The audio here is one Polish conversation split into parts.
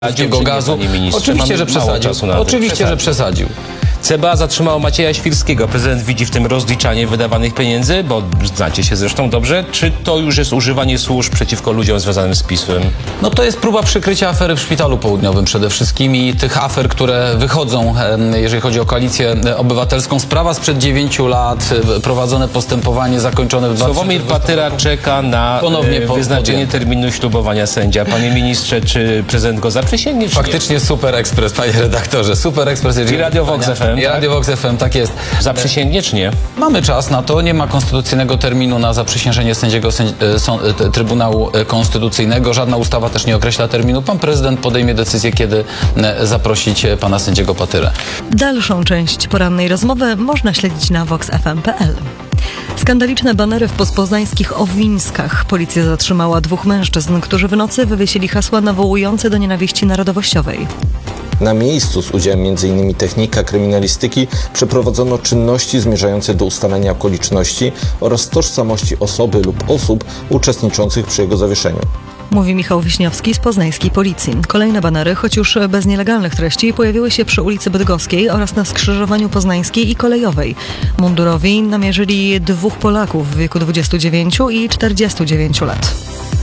gazu. Oczywiście, że przesadził. Oczywiście, że przesadził. CBA zatrzymało Macieja Świrskiego. Prezydent widzi w tym rozliczanie wydawanych pieniędzy, bo znacie się zresztą dobrze. Czy to już jest używanie służb przeciwko ludziom związanym z PiS-em? No to jest próba przykrycia afery w Szpitalu Południowym przede wszystkim i tych afer, które wychodzą, jeżeli chodzi o Koalicję Obywatelską. Sprawa sprzed 9 lat, prowadzone postępowanie zakończone w 2020 Sławomir Patyra czeka na wyznaczenie terminu ślubowania sędzia. Panie ministrze, czy prezydent go zaprzysięgnie? Faktycznie Super Ekspres, panie redaktorze. Super Ekspres. I Radio Vox FM. I Radio Vox FM, tak jest. Zaprzysięgnie czy nie? Mamy czas na to. Nie ma konstytucyjnego terminu na zaprzysiężenie sędziego Trybunału Konstytucyjnego. Żadna ustawa też nie określa terminu. Pan prezydent podejmie decyzję, kiedy zaprosić pana sędziego Patyrę. Dalszą część porannej rozmowy można śledzić na voxfm.pl. Skandaliczne banery w poznańskich Owińskach. Policja zatrzymała 2 mężczyzn, którzy w nocy wywiesili hasła nawołujące do nienawiści narodowościowej. Na miejscu z udziałem m.in. technika kryminalistyki przeprowadzono czynności zmierzające do ustalenia okoliczności oraz tożsamości osoby lub osób uczestniczących przy jego zawieszeniu. Mówi Michał Wiśniowski z poznańskiej policji. Kolejne banery, choć już bez nielegalnych treści, pojawiły się przy ulicy Bydgoskiej oraz na skrzyżowaniu Poznańskiej i Kolejowej. Mundurowi namierzyli 2 Polaków w wieku 29 i 49 lat.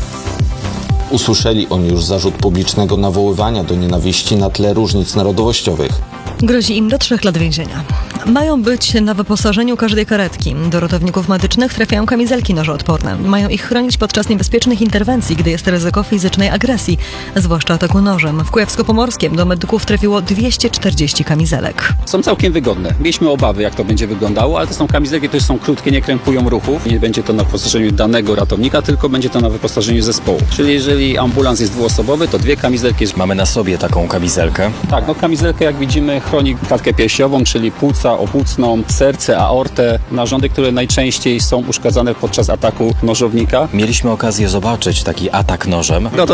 Usłyszeli oni już zarzut publicznego nawoływania do nienawiści na tle różnic narodowościowych. Grozi im do 3 lat więzienia. Mają być na wyposażeniu każdej karetki. Do ratowników medycznych trafiają kamizelki nożoodporne. Mają ich chronić podczas niebezpiecznych interwencji, gdy jest ryzyko fizycznej agresji, zwłaszcza ataku nożem. W Kujawsko-Pomorskiem do medyków trafiło 240 kamizelek. Są całkiem wygodne. Mieliśmy obawy, jak to będzie wyglądało, ale to są kamizelki, które są krótkie, nie krępują ruchów. Nie będzie to na wyposażeniu danego ratownika, tylko będzie to na wyposażeniu zespołu. Czyli jeżeli ambulans jest 2-osobowy, to 2 kamizelki. Mamy na sobie taką kamizelkę. Tak, kamizelkę, jak widzimy, chroni klatkę piersiową, czyli płuca, opłucną, serce, aortę, narządy, które najczęściej są uszkadzane podczas ataku nożownika. Mieliśmy okazję zobaczyć taki atak nożem. No to